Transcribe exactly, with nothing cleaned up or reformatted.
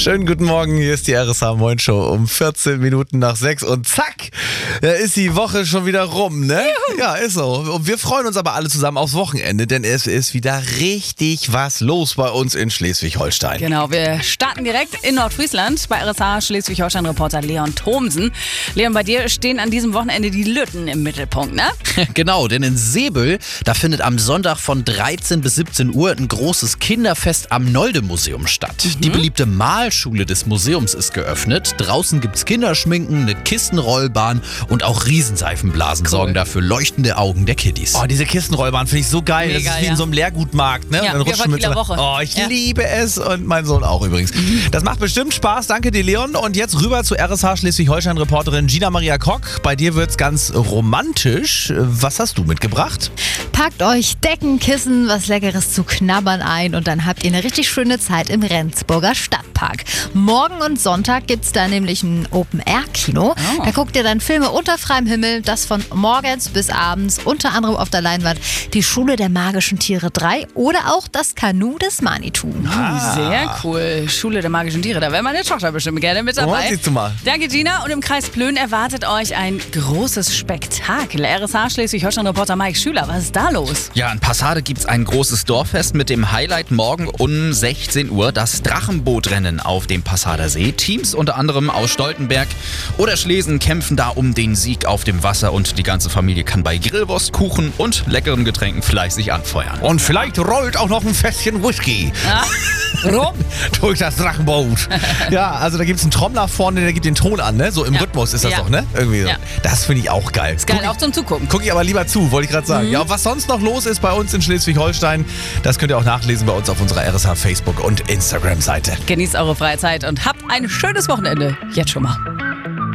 Schönen guten Morgen, hier ist die R S H Moin Show um vierzehn Minuten nach sechs und zack, da ist die Woche schon wieder rum, ne? Juhu. Ja, ist so. Und wir freuen uns aber alle zusammen aufs Wochenende, denn es ist wieder richtig was los bei uns in Schleswig-Holstein. Genau, wir starten direkt in Nordfriesland bei R S H Schleswig-Holstein-Reporter Leon Thomsen. Leon, bei dir stehen an diesem Wochenende die Lütten im Mittelpunkt, ne? Genau, denn in Säbel, da findet am Sonntag von dreizehn bis siebzehn Uhr ein großes Kinderfest am Nolde-Museum statt. Mhm. Die beliebte Malschule des Museums ist geöffnet. Draußen gibt's Kinderschminken, eine Kistenrollbahn und auch Riesenseifenblasen cool. sorgen dafür leuchtende Augen der Kiddies. Oh, diese Kistenrollbahn finde ich so geil. Mega, das ist wie ja. in so einem Leergutmarkt, ne? Ja, dann rutscht mit so Woche. Oh, ich ja. liebe es und mein Sohn auch übrigens. Mhm. Das macht bestimmt Spaß. Danke dir, Leon. Und jetzt rüber zu R S H Schleswig-Holstein-Reporterin Gina Maria Kock. Bei dir wird's ganz romantisch. Was hast du mitgebracht? Packt euch Decken, Kissen, was Leckeres zu knabbern ein und dann habt ihr eine richtig schöne Zeit im Rendsburger Stadtpark. Morgen und Sonntag gibt's da nämlich ein Open-Air-Kino. Oh. Da guckt ihr dann Filme unter freiem Himmel, das von morgens bis abends, unter anderem auf der Leinwand die Schule der magischen Tiere drei oder auch das Kanu des Manitou. Ah. Sehr cool. Schule der magischen Tiere, da wäre meine Tochter bestimmt gerne mit dabei. Oh, siehst du mal. Danke, Gina. Und im Kreis Plön erwartet euch ein großes Spektakel. R S H Schleswig-Holstein-Reporter Mike Schüler, was ist da los? Ja, in Passade gibt's ein großes Dorffest mit dem Highlight morgen um sechzehn Uhr. Das Drachenbootrennen auf dem Passader See. Teams unter anderem aus Stoltenberg oder Schlesen kämpfen da um den Sieg auf dem Wasser und die ganze Familie kann bei Grillwurst, Kuchen und leckeren Getränken fleißig anfeuern. Und vielleicht rollt auch noch ein Fässchen Whisky. Ja. Rum? Durch das Drachenboot. Ja, also da gibt's einen Trommler vorne, der gibt den Ton an, ne? So im ja. Rhythmus ist das ja. doch, ne? Irgendwie so. Ja. Das finde ich auch geil. Ist geil, guck auch zum Zugucken. Gucke ich aber lieber zu, wollte ich gerade sagen. Mhm. Ja, und was sonst noch los ist bei uns in Schleswig-Holstein, das könnt ihr auch nachlesen bei uns auf unserer R S H Facebook- und Instagram-Seite. Genießt eure freie Zeit und habt ein schönes Wochenende. Jetzt schon mal.